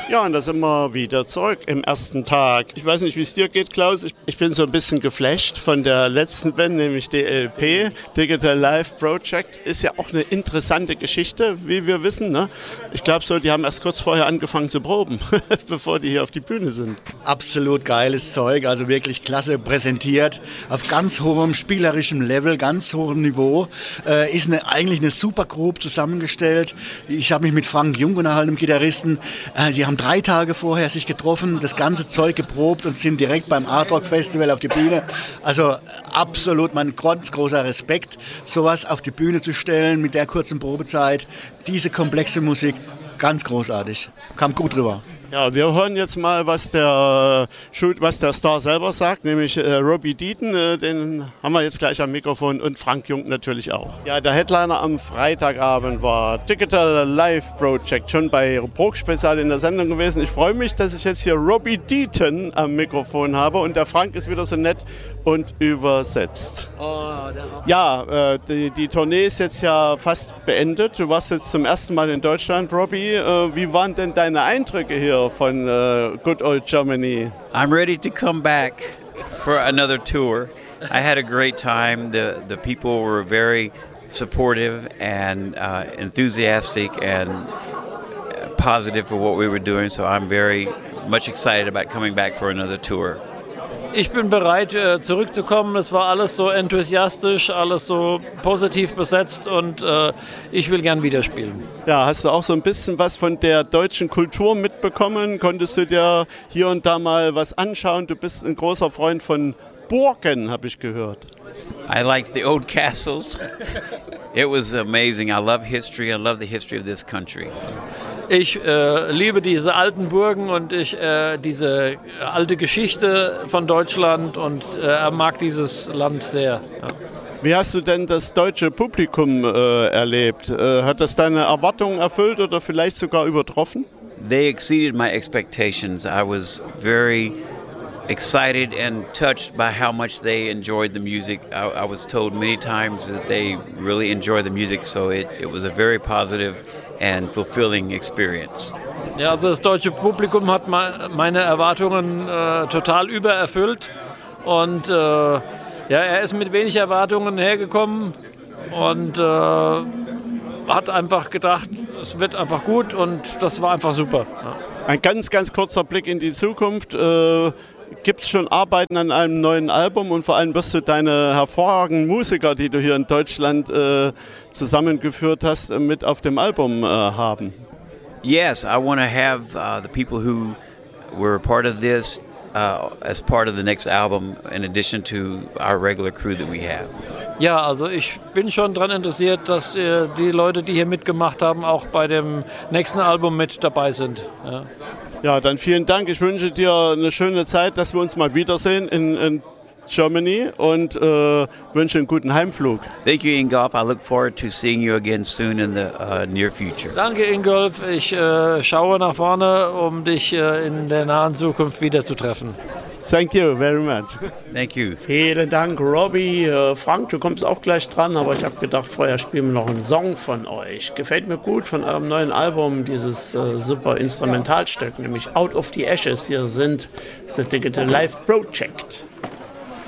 Ja, und da sind wir wieder zurück im ersten Tag. Ich weiß nicht, wie es dir geht, Klaus. Ich bin so ein bisschen geflasht von der letzten Band, nämlich DLP, Digital Life Project. Ist ja auch eine interessante Geschichte, wie wir wissen. Ne? Ich glaube so, die haben erst kurz vorher angefangen zu proben, bevor die hier auf die Bühne sind. Absolut geiles Zeug, also wirklich klasse präsentiert, auf ganz hohem spielerischem Level, ganz hohem Niveau. Ist eigentlich eine super Group zusammengestellt. Ich habe mich mit Frank Jung unterhalten, dem Gitarristen. Die haben 3 Tage vorher sich getroffen, das ganze Zeug geprobt und sind direkt beim Art Rock Festival auf die Bühne. Also absolut mein ganz großer Respekt, sowas auf die Bühne zu stellen mit der kurzen Probezeit. Diese komplexe Musik, ganz großartig. Kam gut rüber. Ja, wir hören jetzt mal, was der Star selber sagt, nämlich Robbie Deaton, den haben wir jetzt gleich am Mikrofon, und Frank Jung natürlich auch. Ja, der Headliner am Freitagabend war Digital Life Project, schon bei Bruch Spezial in der Sendung gewesen. Ich freue mich, dass ich jetzt hier Robbie Deaton am Mikrofon habe und der Frank ist wieder so nett und übersetzt. Ja, die Tournee ist jetzt ja fast beendet. Du warst jetzt zum ersten Mal in Deutschland, Robbie. Wie waren denn deine Eindrücke hier von good old Germany? I'm ready to come back for another tour. I had a great time. The people were very supportive and enthusiastic and positive for what we were doing. So I'm very much excited about coming back for another tour. Ich bin bereit, zurückzukommen. Es war alles so enthusiastisch, alles so positiv besetzt und ich will gern wieder spielen. Ja, hast du auch so ein bisschen was von der deutschen Kultur mitbekommen? Konntest du dir hier und da mal was anschauen? Du bist ein großer Freund von Burgen, habe ich gehört. I like the old castles. It was amazing. I love history. I love the history of this country. Ich liebe diese alten Burgen und diese alte Geschichte von Deutschland und mag dieses Land sehr. Ja. Wie hast du denn das deutsche Publikum erlebt? Hat das deine Erwartungen erfüllt oder vielleicht sogar übertroffen? They exceeded my expectations. I was very excited and touched by how much they enjoyed the music. I was told many times that they really enjoy the music, so it was a very positive and fulfilling experience. Ja, also das deutsche Publikum hat meine Erwartungen total übererfüllt und er ist mit wenig Erwartungen hergekommen und hat einfach gedacht, es wird einfach gut und das war einfach super. Ja. Ein ganz, ganz kurzer Blick in die Zukunft. Gibt es schon Arbeiten an einem neuen Album und vor allem wirst du deine hervorragenden Musiker, die du hier in Deutschland zusammengeführt hast, mit auf dem Album haben? Yes, I want to have the people who were a part of this as part of the next album in addition to our regular crew that we have. Ja, also ich bin schon daran interessiert, dass die Leute, die hier mitgemacht haben, auch bei dem nächsten Album mit dabei sind. Ja. Ja, dann vielen Dank. Ich wünsche dir eine schöne Zeit, dass wir uns mal wiedersehen in Germany und wünsche einen guten Heimflug. Thank you, Ingolf. I look forward to seeing you again soon in the near future. Danke, Ingolf. Ich schaue nach vorne, um dich in der nahen Zukunft wiederzutreffen. Thank you very much. Thank you. Vielen Dank, Robbie. Frank, du kommst auch gleich dran, aber ich habe gedacht, vorher spielen wir noch einen Song von euch. Gefällt mir gut von eurem neuen Album, dieses super Instrumentalstück, nämlich Out of the Ashes. Hier sind The Digital Life Project.